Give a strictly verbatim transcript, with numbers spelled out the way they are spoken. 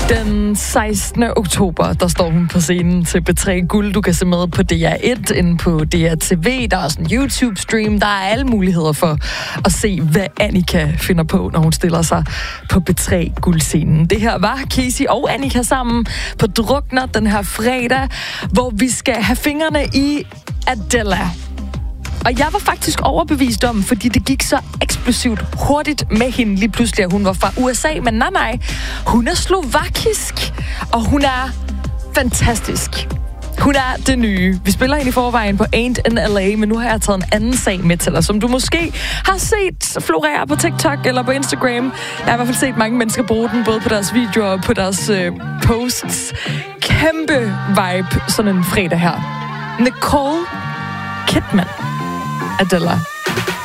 Den sekstende oktober, der står hun på scenen til B tre Guld. Du kan se med på D R et, inde på D R T V. Der er også en YouTube-stream. Der er alle muligheder for at se, hvad Annika finder på, når hun stiller sig på B tre Guld-scenen. Det her var Casey og Annika sammen på Drukner den her fredag, hvor vi skal have fingrene i Adela. Og jeg var faktisk overbevist om, fordi det gik så eksplosivt hurtigt med hende lige pludselig, at hun var fra U S A. Men nej, nej, hun er slovakisk, og hun er fantastisk. Hun er det nye. Vi spiller hende i forvejen på Ain't in L A, men nu har jeg taget en anden sag med til dig, som du måske har set florere på TikTok eller på Instagram. Jeg har i hvert fald set mange mennesker bruge den, både på deres videoer og på deres øh, posts. Kæmpe vibe, sådan en fredag her. Nicole Kidman. Adela.